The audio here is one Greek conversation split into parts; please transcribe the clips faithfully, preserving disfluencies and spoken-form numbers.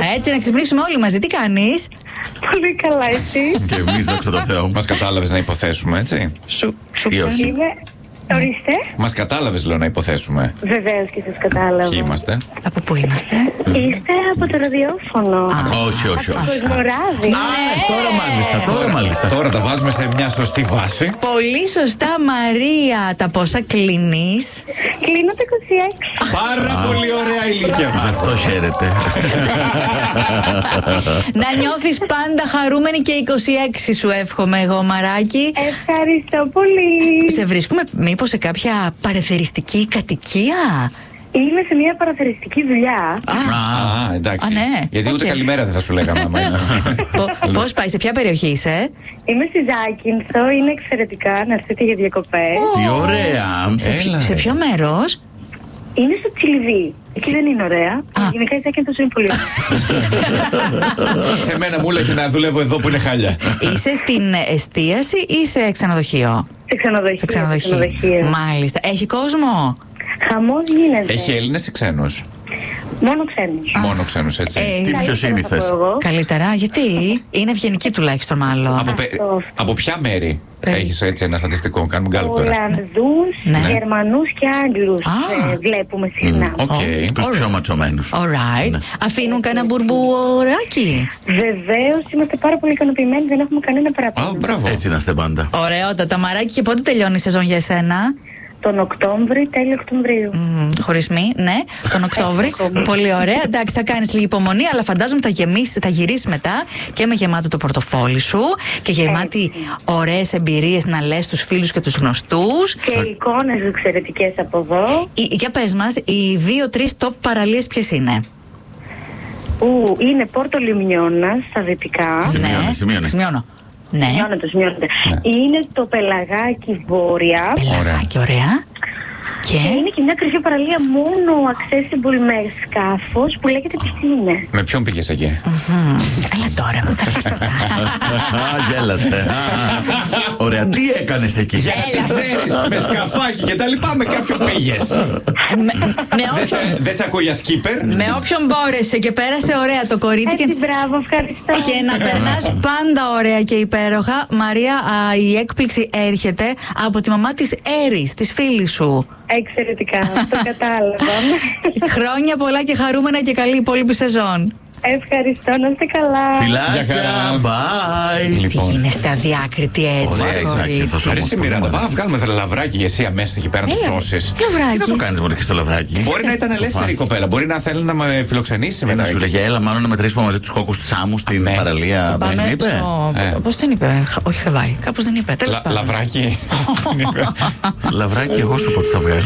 Έτσι, να ξυπνήσουμε όλοι μαζί. Τι κάνεις? Πολύ καλά, εσύ? Και εμείς, δόξα τω Θεώ. Μας κατάλαβες να υποθέσουμε, έτσι? Σου, σου Ή όχι? Είμαι... Ορίστε. Μας κατάλαβες, λέω, να υποθέσουμε. Βεβαίως και σας κατάλαβα. Ποιοι είμαστε? Από πού είμαστε? Είστε από το ραδιόφωνο. Όχι, όχι, Από όχι. το Κοσμοράδι. Α, τώρα μάλιστα, τώρα μάλιστα. Τώρα τα βάζουμε σε μια σωστή βάση. Πολύ σωστά, Μαρία. Τα πόσα κλείνεις? Κλείνω το είκοσι έξι. Πάρα πολύ ωραία ηλικία. Αυτό χαίρεται. Να νιώθεις πάντα χαρούμενη και είκοσι έξι σου εύχομαι εγώ, Μαράκι. Ευχαριστώ πολύ. Σε βρίσκουμε μήπως σε κάποια παρεθεριστική κατοικία? Είμαι σε μια παραθεριστική δουλειά. Α, εντάξει. Α, ναι. Γιατί ούτε Οκ. καλημέρα δεν θα σου λέγαμε άμα ήσουν. Πο- Πώς πάει, σε ποια περιοχή είσαι? Είμαι στη Ζάκυνθο. Είναι εξαιρετικά να έρθετε για διακοπές. Τι ωραία. Σε, ποιο- Έλα, σε ρε. ποιο μέρος? Είναι στο Τσιλιβί. Εκεί δεν είναι ωραία. Α. Γενικά η Ζάκυνθος είναι πολύ ωραία. Σε μένα μου έλεγε να δουλεύω εδώ που είναι χάλια. Είσαι στην εστίαση ή σε ξενοδοχείο? Σε ξενοδοχείο. Σε ξενοδοχείο. ξενοδοχείο. Μάλιστα. Έχει κόσμο? Χαμός γίνεται. Έχει Έλληνες ή ξένους? Μόνο ξένους. Μόνο ξένους, έτσι. Ε, Τι Καλύτερα πιο θα σύνηθες? πω εγώ. Καλύτερα, γιατί είναι ευγενική τουλάχιστον μάλλον. Από, πε- Αυτό. από ποια μέρη Περί- έχεις έτσι ένα στατιστικό? Κάνουμε γκάλωπ τώρα. Ολλανδούς, Ναι. Γερμανούς και Άγγλους Α. ε, βλέπουμε συχνά. Οκ. Τους Ωραία. πιο ματσωμένους. Alright. Ναι. Αφήνουν κανένα μπουρμπουράκι? Βεβαίως είμαστε πάρα πολύ ικανοποιημένοι, δεν έχουμε κανένα Α, παράπονο. μπράβο. Έτσι να είστε πάντα. Ωραιότατα, Μαράκι. Και πότε τελειώνει η σεζόν για εσένα? Τον Οκτώβρη, τέλειο Οκτωβρίου. Μμμ, χωρίς μη, ναι, τον Οκτώβρη. ακόμα. Πολύ ωραία. Εντάξει, θα κάνεις λίγη υπομονή, αλλά φαντάζομαι θα, γεμίσεις, θα γυρίσεις μετά και με γεμάτο το πορτοφόλι σου και γεμάτι ωραίες εμπειρίες να λες στους φίλους και τους γνωστούς. Και εικόνες εξαιρετικές από εδώ. Ε, Για πες μας, οι δύο-τρεις top παραλίες ποιες είναι? Που είναι Πόρτο Λιμνιώνα στα δυτικά. Σημειώνε, σημειώνε. Σημειώνω. Ναι. Σημειώνεται, σημειώνεται. Είναι το Πελαγάκι Βόρεια. Πελαγάκι, ωραία. Και Και είναι και μια κρυφή παραλία μόνο accessible με σκάφος που λέγεται Πισίνε. Με ποιον πήγες εκεί? Μμμ. Έλα τώρα, μην τα λες αυτά. Α, γέλασε. Α, ωραία, τι έκανες εκεί? Γιατί ξέρεις, με σκαφάκι και τα λοιπά, με κάποιον πήγες. με, με, Δεν σε, όποιον, δεν σε ακούει για σκύπερ. με όποιον μπόρεσε και πέρασε ωραία το κορίτσι. Έτσι, Και, μπράβο, ευχαριστώ. και να περνάς πάντα ωραία και υπέροχα. Μαρία, α, η έκπληξη έρχεται από τη μαμά της Έρης, της φίλης σου. Εξαιρετικά, το κατάλαβα. Χρόνια πολλά και χαρούμενα και καλή υπόλοιπη σεζόν. Ευχαριστώ, να είστε καλά. Για Φιλάκια, χαρά. bye. Τι Λοιπόν. είναι στα διάκριτη έτσι, Ωραία, Ισάκη, κορίτσι. αυτός ο- Αρέσει η Μιράντα. Πάμε να βγάλουμε λαβράκι για εσύ αμέσως εκεί πέρα να του Έλα, σώσεις. Τι να το Λαβράκι. κάνεις μόνο και στο λαβράκι? Μπορεί να ήταν ελεύθερη η κοπέλα. Μπορεί να θέλει να με φιλοξενήσει Ένα μετά. σου λέγε, έλα μάλλον να μετρήσουμε μαζί τους κόκκους της άμμου στην Ναι. παραλία. Πώς την Πάμε είπε? στο... Ε. Πώς την είπε? Χα- Όχι Χαβάη. Κάπως δεν είπε. Τέλος Λα- πάντων. Λαβράκι. Λαβράκι, εγώ σου πω τι θα βγάλεις.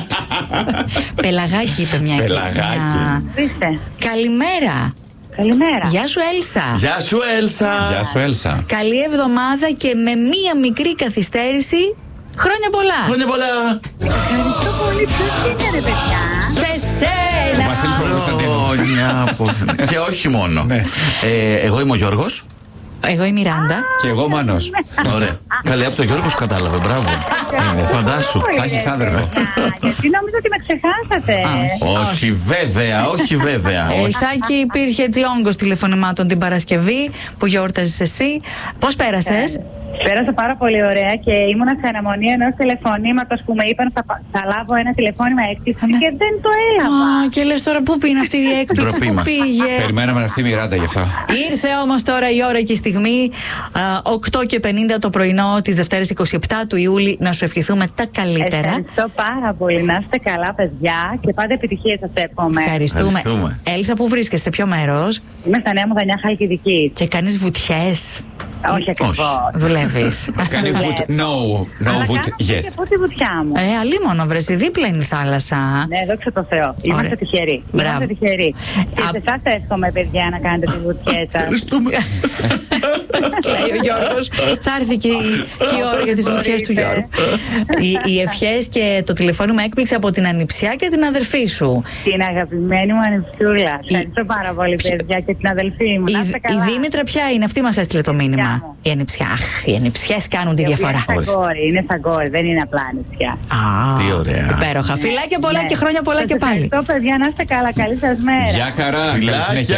Πελαγάκι είπε μια Πελαγάκι. μια- Ορίστε. Καλημέρα. Καλημέρα. Γεια σου Έλσα. Γεια σου, Έλσα. Γεια σου, Έλσα. Καλή εβδομάδα και με μία μικρή καθυστέρηση. Χρόνια πολλά. Χρόνια πολλά. Ευχαριστώ πολύ. Ποιος είναι, ρε παιδιά? Σε σένα. Ο Βασίλης Παπακοσταντίνου. Χρόνια που- Και όχι μόνο. Ναι. Ε, Εγώ είμαι ο Γιώργος. Εγώ η Μιράντα. Και εγώ Μάνος. Ωραία. Καλή, από το Γιώργος κατάλαβε. Μπράβο. Φαντάσου. Θα έχεις άδερφο. Α, γιατί νόμιζα ότι με ξεχάσατε. Όχι, βέβαια, όχι, βέβαια. Όχι. Ελσάκη, υπήρχε έτσι όγκος τηλεφωνημάτων την Παρασκευή που γιόρταζες εσύ. Πώς πέρασες? Πέρασα πάρα πολύ ωραία και ήμουνα σε αναμονή ενός τηλεφωνήματος που με είπαν θα, πα- θα λάβω ένα τηλεφώνημα έκπληξη ναι. και δεν το έλαβα. Α, και λες τώρα πού πήγε αυτή η έκπληξη, Ντροπή πού μας. πήγε. Περιμέναμε να έρθει η Μιράντα γι' αυτό. Ήρθε όμως τώρα η ώρα και η στιγμή, α, οκτώ και πενήντα το πρωινό της Δευτέρας εικοστή εβδόμη του Ιούλη, να σου ευχηθούμε τα καλύτερα. Ευχαριστώ πάρα πολύ. Να είστε καλά, παιδιά, και πάντα επιτυχίες σας εύχομαι. Ευχαριστούμε. Ευχαριστούμε. Έλσα, πού βρίσκεσαι, σε ποιο μέρος? Είμαι στα Νέα Μουδανιά Χαλκιδική. Και κάνεις βουτιές? Όχι ακριβώς. Δουλεύεις. Κάνει βουτ. No, no Αλλά βουτ. κάνω Yes. και από τη βουτιά μου. Ε, αλίμονο βρες, δίπλα είναι η θάλασσα. Ναι, δόξα τω Θεώ. Είμαστε Ωραία. τυχεροί. Μπράβο. Είμαστε τυχεροί. Και Α- σε εσάς εύχομαι, παιδιά, να κάνετε τις βουτιές σας. Ευχαριστούμε. Λέει ο Γιώργος, θα έρθει και η, και η ώρα για τις βουτιές του Γιώργου. οι, οι ευχές και το τηλεφώνημα έκπληξη από την Ανιψιά και την αδερφή σου. Την αγαπημένη μου ανεψιούλα. Ευχαριστώ πάρα πολύ, παιδιά, και την αδελφή μου. Να Η, είστε η καλά. Δήμητρα ποια είναι, αυτή μας έστειλε το μήνυμα. μου. Η Ανιψιά. Αχ, οι Ανιψιές κάνουν τη Η οποία διαφορά. Είναι σαν κόρη, είναι σαν κόρη, δεν είναι απλά ανιψιά. Α, Τι ωραία. υπέροχα. Φιλάκια πολλά Ναι. και χρόνια πολλά Σας και πάλι. Ευχαριστώ, παιδιά, να είστε καλά. Καλή σας μέρα. Γεια χαρά. Καλή Φιλάκια. συνέχεια.